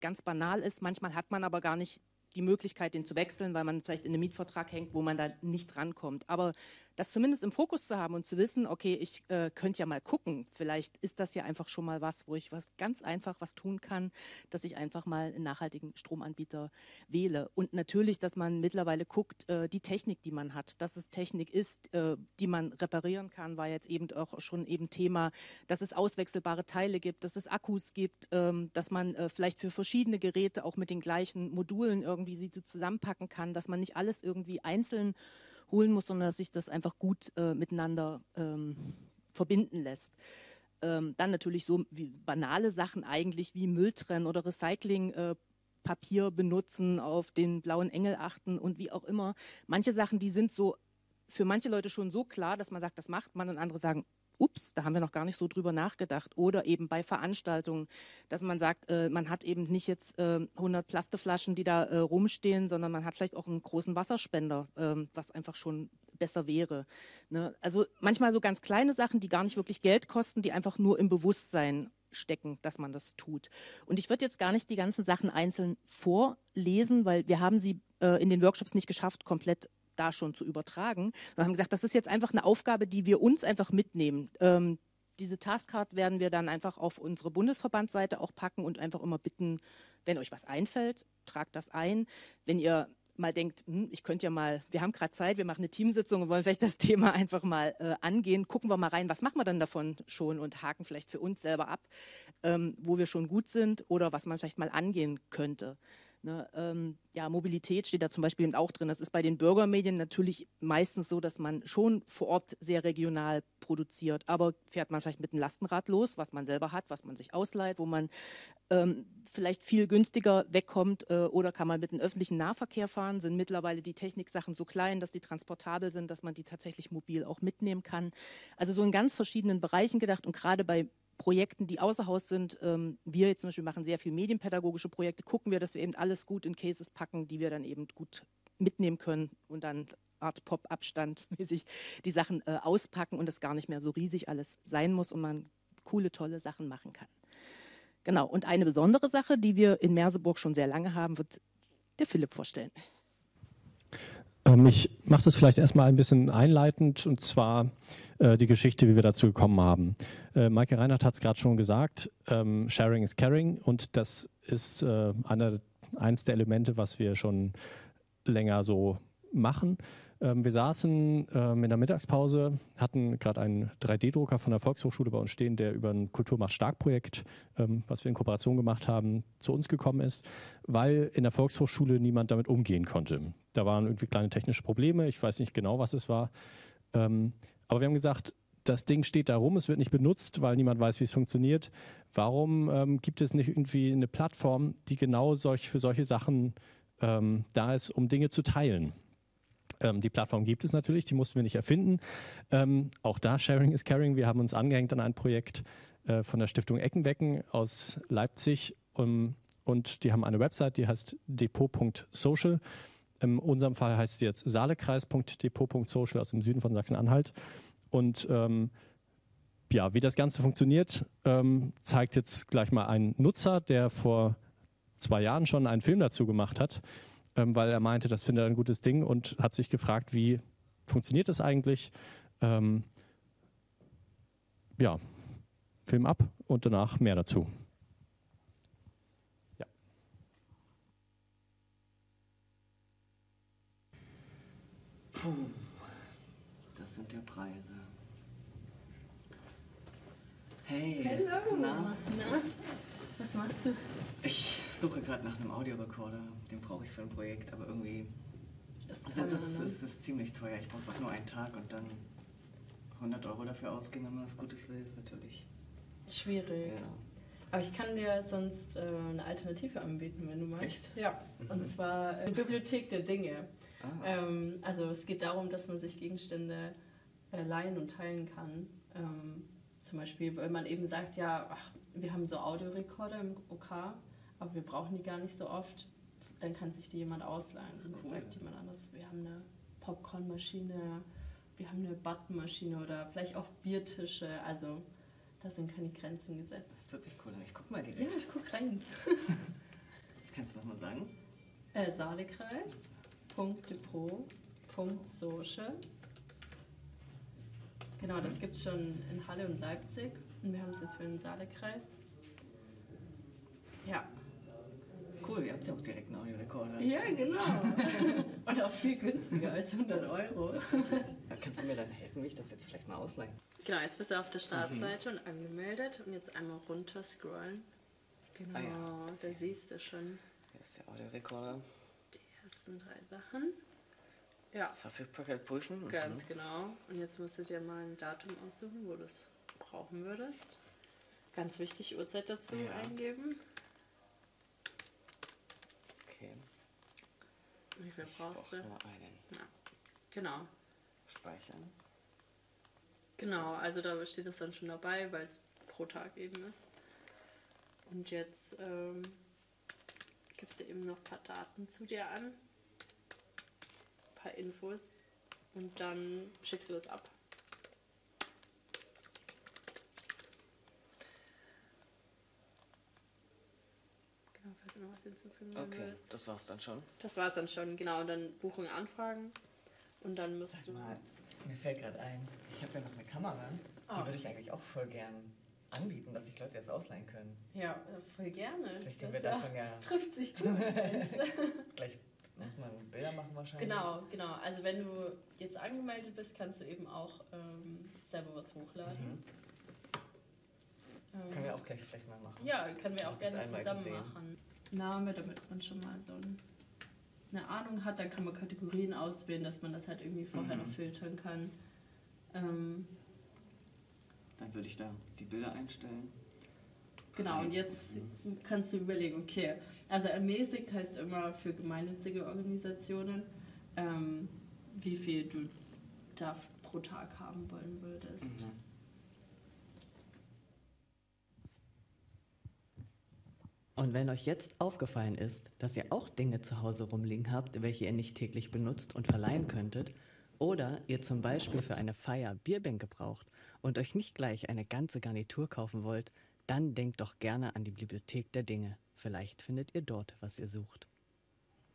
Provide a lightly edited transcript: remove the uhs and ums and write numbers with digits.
ganz banal ist. Manchmal hat man aber gar nicht die Möglichkeit, den zu wechseln, weil man vielleicht in einem Mietvertrag hängt, wo man da nicht rankommt. Aber das zumindest im Fokus zu haben und zu wissen, okay, ich könnte ja mal gucken, vielleicht ist das ja einfach schon mal was, wo ich was ganz einfach was tun kann, dass ich einfach mal einen nachhaltigen Stromanbieter wähle. Und natürlich, dass man mittlerweile guckt, die Technik, die man hat, dass es Technik ist, die man reparieren kann, war jetzt eben auch schon eben Thema, dass es auswechselbare Teile gibt, dass es Akkus gibt, dass man vielleicht für verschiedene Geräte auch mit den gleichen Modulen irgendwie sie so zusammenpacken kann, dass man nicht alles irgendwie einzeln holen muss, sondern dass sich das einfach gut miteinander verbinden lässt. Dann natürlich so wie banale Sachen eigentlich wie Müll trennen oder Recycling, Papier benutzen, auf den blauen Engel achten und wie auch immer. Manche Sachen, die sind so für manche Leute schon so klar, dass man sagt, das macht man, und andere sagen, ups, da haben wir noch gar nicht so drüber nachgedacht. Oder eben bei Veranstaltungen, dass man sagt, man hat eben nicht jetzt 100 Plastikflaschen, die da rumstehen, sondern man hat vielleicht auch einen großen Wasserspender, was einfach schon besser wäre. Ne? Also manchmal so ganz kleine Sachen, die gar nicht wirklich Geld kosten, die einfach nur im Bewusstsein stecken, dass man das tut. Und ich würde jetzt gar nicht die ganzen Sachen einzeln vorlesen, weil wir haben sie in den Workshops nicht geschafft, komplett da schon zu übertragen. Wir haben gesagt, das ist jetzt einfach eine Aufgabe, die wir uns einfach mitnehmen. Diese Taskcard werden wir dann einfach auf unsere Bundesverbandsseite auch packen und einfach immer bitten, wenn euch was einfällt, tragt das ein. Wenn ihr mal denkt, ich könnte ja mal, wir haben gerade Zeit, wir machen eine Teamsitzung und wollen vielleicht das Thema einfach mal angehen, gucken wir mal rein, was machen wir dann davon schon und haken vielleicht für uns selber ab, wo wir schon gut sind oder was man vielleicht mal angehen könnte. Ne, ja, Mobilität steht da zum Beispiel eben auch drin. Das ist bei den Bürgermedien natürlich meistens so, dass man schon vor Ort sehr regional produziert, aber fährt man vielleicht mit einem Lastenrad los, was man selber hat, was man sich ausleiht, wo man vielleicht viel günstiger wegkommt, oder kann man mit dem öffentlichen Nahverkehr fahren, sind mittlerweile die Techniksachen so klein, dass die transportabel sind, dass man die tatsächlich mobil auch mitnehmen kann. Also so in ganz verschiedenen Bereichen gedacht, und gerade bei Projekten, die außer Haus sind, wir jetzt zum Beispiel machen sehr viel medienpädagogische Projekte, gucken wir, dass wir eben alles gut in Cases packen, die wir dann eben gut mitnehmen können und dann Art Pop-Abstand mäßig die Sachen auspacken und es gar nicht mehr so riesig alles sein muss und man coole, tolle Sachen machen kann. Genau, und eine besondere Sache, die wir in Merseburg schon sehr lange haben, wird der Philipp vorstellen. Ich mache das vielleicht erstmal ein bisschen einleitend, und zwar die Geschichte, wie wir dazu gekommen haben. Maike Reinhardt hat es gerade schon gesagt, Sharing is Caring, und das ist eines der Elemente, was wir schon länger so machen. Wir saßen in der Mittagspause, hatten gerade einen 3D-Drucker von der Volkshochschule bei uns stehen, der über ein Kultur macht stark-Projekt, was wir in Kooperation gemacht haben, zu uns gekommen ist, weil in der Volkshochschule niemand damit umgehen konnte. Da waren irgendwie kleine technische Probleme, ich weiß nicht genau, was es war. Aber wir haben gesagt, das Ding steht da rum, es wird nicht benutzt, weil niemand weiß, wie es funktioniert. Warum gibt es nicht irgendwie eine Plattform, die genau für solche Sachen da ist, um Dinge zu teilen? Die Plattform gibt es natürlich, die mussten wir nicht erfinden. Auch da, Sharing is Caring. Wir haben uns angehängt an ein Projekt von der Stiftung Eckenbecken aus Leipzig. Und die haben eine Website, die heißt depot.social. In unserem Fall heißt sie jetzt saalekreis.depot.social aus dem Süden von Sachsen-Anhalt. Und ja, wie das Ganze funktioniert, zeigt jetzt gleich mal ein Nutzer, der vor 2 Jahren schon einen Film dazu gemacht hat, weil er meinte, das findet er ein gutes Ding, und hat sich gefragt, wie funktioniert das eigentlich? Ja, Film ab und danach mehr dazu. Ja. Das sind ja Preise. Hey. Hallo. Na, was machst du? Ich suche gerade nach einem Audiorekorder. Den brauche ich für ein Projekt, aber irgendwie das ist ziemlich teuer. Ich brauche es auch nur einen Tag und dann 100 € dafür ausgeben, wenn man was Gutes will, ist natürlich schwierig. Ja. Aber ich kann dir sonst eine Alternative anbieten, wenn du magst. Echt? Ja, und zwar die Bibliothek der Dinge. Also es geht darum, dass man sich Gegenstände leihen und teilen kann. Zum Beispiel, weil man eben sagt, ja, wir haben so Audiorekorder im OK, aber wir brauchen die gar nicht so oft. Dann kann sich die jemand ausleihen. Und dann sagt jemand anders, wir haben eine Popcornmaschine, wir haben eine Buttonmaschine oder vielleicht auch Biertische. Also da sind keine Grenzen gesetzt. Das hört sich cool an. Ich guck mal direkt. Ja, ich guck rein. Saalekreis.depot.social. Genau, das gibt es schon in Halle und Leipzig. Und wir haben es jetzt für den Saalekreis. Ja. Cool, ihr habt ja auch direkt einen Audiorekorder. Ja, genau. Und auch viel günstiger als 100 Euro. Kannst du mir dann helfen, wie ich das jetzt vielleicht mal ausleihen? Genau, jetzt bist du auf der Startseite und angemeldet. Und jetzt einmal runter scrollen. Genau, da siehst du schon Hier ist der Audiorekorder. die ersten 3 Sachen. Ja, Verfügbarkeit prüfen. ganz genau. Und jetzt musst du dir mal ein Datum aussuchen, wo du es brauchen würdest. Ganz wichtig, Uhrzeit dazu eingeben. Okay. Wie viel brauchst du? Nur einen. Ja, genau. Speichern. Genau, also da steht das dann schon dabei, weil es pro Tag eben ist. Und jetzt gibst du eben noch ein paar Daten zu dir an, ein paar Infos und dann schickst du es ab. Genau, falls du noch was hinzufügen willst. Das war's dann schon. Das war es dann schon, genau. Und dann Buchung anfragen und dann musst du... Mal, mir fällt gerade ein, ich habe ja noch eine Kamera, die würde ich eigentlich auch voll gern anbieten, dass sich Leute das ausleihen können. Ja, voll gerne. Vielleicht können wir davon ja... Trifft sich gut, Mensch. Gleich muss man Bilder machen wahrscheinlich. Genau. Also wenn du jetzt angemeldet bist, kannst du eben auch selber was hochladen. Können wir auch gleich vielleicht mal machen. Ja, können wir auch Hab ich's gerne einmal zusammen gesehen. machen. Name, damit man schon mal so eine Ahnung hat. Dann kann man Kategorien auswählen, dass man das halt irgendwie vorher noch filtern kann. Dann würde ich da die Bilder einstellen. Genau, und jetzt kannst du überlegen, okay, also ermäßigt heißt immer für gemeinnützige Organisationen, wie viel du da pro Tag haben wollen würdest. Und wenn euch jetzt aufgefallen ist, dass ihr auch Dinge zu Hause rumliegen habt, welche ihr nicht täglich benutzt und verleihen könntet, oder ihr zum Beispiel für eine Feier Bierbänke braucht und euch nicht gleich eine ganze Garnitur kaufen wollt, dann denkt doch gerne an die Bibliothek der Dinge. Vielleicht findet ihr dort, was ihr sucht.